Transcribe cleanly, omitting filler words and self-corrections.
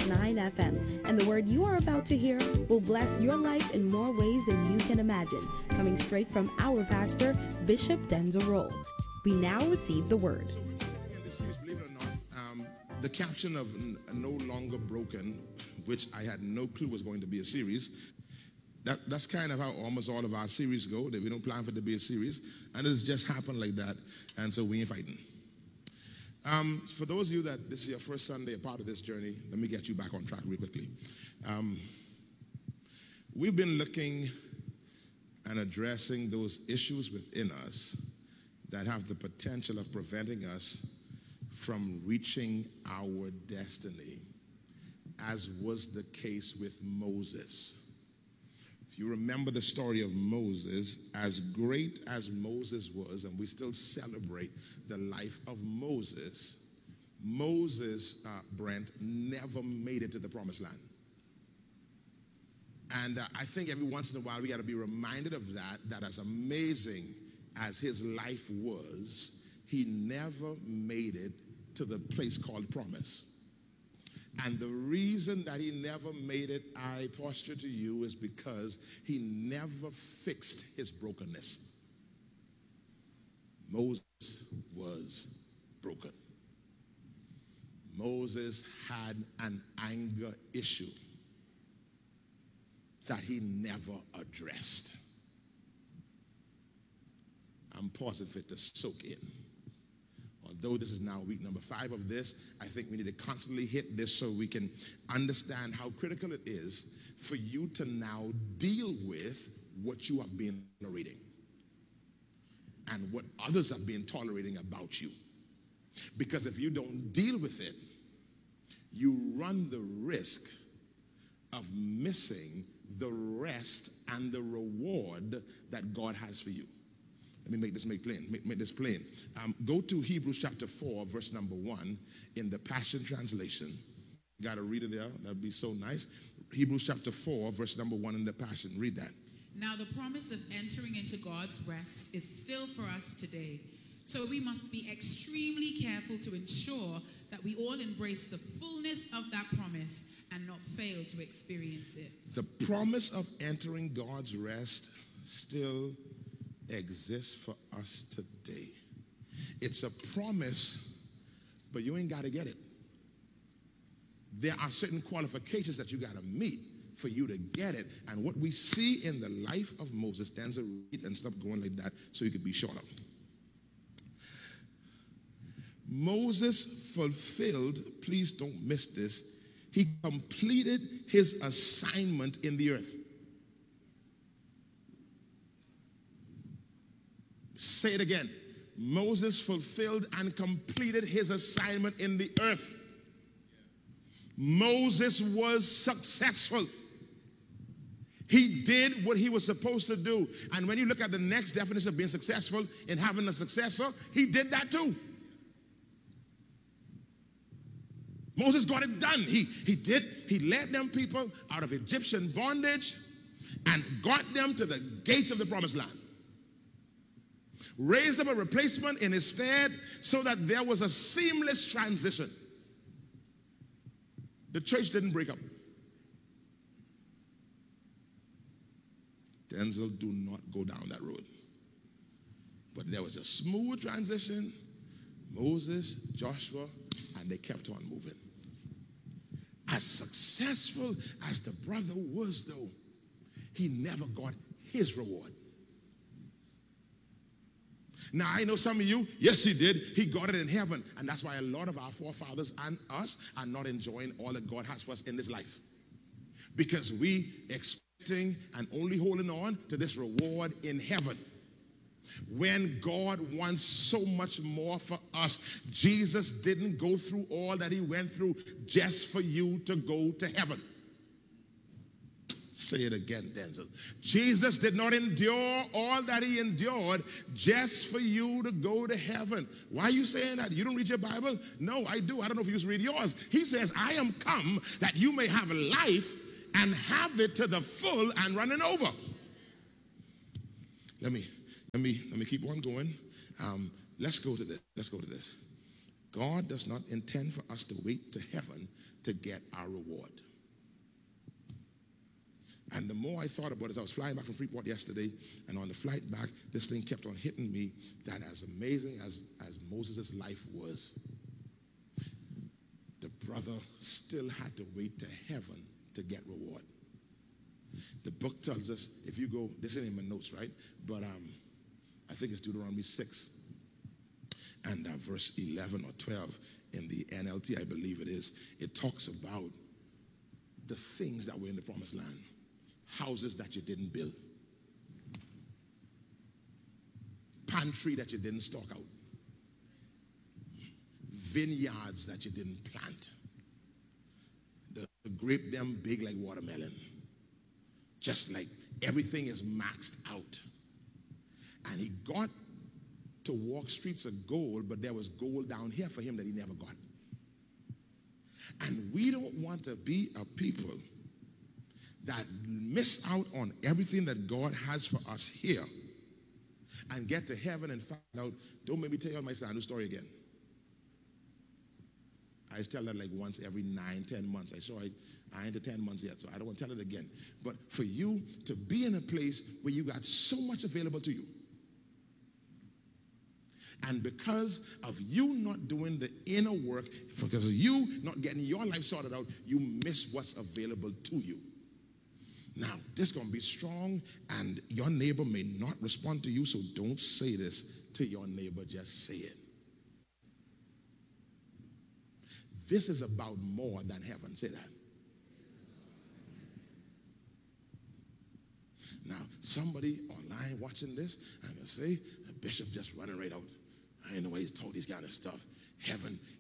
106.9 FM. And the word you are about to hear will bless your life in more ways than you can imagine. Coming straight from our pastor, Bishop Denzel Rolle. We now receive the word. Believe it or not, the caption of No Longer Broken, which I had no clue was going to be a series, that's kind of how almost all of our series go, that we don't plan for it to be a series, and it's just happened like that, and so we ain't fighting. For those of you that this is your first Sunday, a part of this journey, let me get you back on track real quickly. We've been looking and addressing those issues within us that have the potential of preventing us from reaching our destiny, as was the case with Moses. If you remember the story of Moses, as great as Moses was, and we still celebrate the life of Moses, Brent, never made it to the promised land. And I think every once in a while we got to be reminded of that as amazing as his life was, he never made it to the place called promise. And the reason that he never made it, I posture to you, is because he never fixed his brokenness. Moses was broken. Moses had an anger issue that he never addressed. I'm pausing for it to soak in. Although this is now week number 5 of this, I think we need to constantly hit this so we can understand how critical it is for you to now deal with what you have been tolerating and what others have been tolerating about you. Because if you don't deal with it, you run the risk of missing the rest and the reward that God has for you. Let me make this plain. Go to Hebrews chapter 4, verse number 1 in the Passion Translation. You got to read it there. That'd be so nice. Hebrews chapter 4, verse number 1 in the Passion. Read that. Now the promise of entering into God's rest is still for us today. So we must be extremely careful to ensure that we all embrace the fullness of that promise and not fail to experience it. The promise of entering God's rest still exists for us today. It's a promise, but you ain't got to get it. There are certain qualifications that you got to meet for you to get it. And what we see in the life of Moses, Denzel, read and stop going like that so you could be shorter. Moses fulfilled, please don't miss this, he completed his assignment in the earth. Say it again. Moses fulfilled and completed his assignment in the earth. Moses was successful. He did what he was supposed to do. And when you look at the next definition of being successful in having a successor, he did that too. Moses got it done. He led them people out of Egyptian bondage and got them to the gates of the promised land. Raised up a replacement in his stead so that there was a seamless transition. The church didn't break up. Denzel, do not go down that road. But there was a smooth transition. Moses, Joshua, and they kept on moving. As successful as the brother was, though, he never got his reward. Now, I know some of you, yes, he did. He got it in heaven. And that's why a lot of our forefathers and us are not enjoying all that God has for us in this life. Because we expecting and only holding on to this reward in heaven. When God wants so much more for us, Jesus didn't go through all that he went through just for you to go to heaven. Say it again, Denzel. Jesus did not endure all that he endured just for you to go to heaven. Why are you saying that? You don't read your Bible? No, I do. I don't know if you read yours. He says, I am come that you may have life and have it to the full and running over. Let me keep on going. Let's go to this. God does not intend for us to wait to heaven to get our reward. And the more I thought about it, as I was flying back from Freeport yesterday, and on the flight back, this thing kept on hitting me, that as amazing as Moses' life was, the brother still had to wait to heaven to get reward. The book tells us, if you go, this ain't in my notes, right? But I think it's Deuteronomy 6 and verse 11 or 12 in the NLT, I believe it is. It talks about the things that were in the promised land. Houses that you didn't build. Pantry that you didn't stock out. Vineyards that you didn't plant. The grape them big like watermelon. Just like everything is maxed out. And he got to walk streets of gold, but there was gold down here for him that he never got. And we don't want to be a people that miss out on everything that God has for us here and get to heaven and find out. Don't make me tell you my Sandu story again. I just tell that like once every 9-10 months. I ain't to 10 months yet, so I don't want to tell it again. But for you to be in a place where you got so much available to you, and because of you not doing the inner work, because of you not getting your life sorted out, you miss what's available to you. Now, this is going to be strong, and your neighbor may not respond to you, so don't say this to your neighbor, just say it. This is about more than heaven. Say that. Now, somebody online watching this, I'm going to say, the bishop just running right out. I ain't know why he's told these kind of stuff. Heaven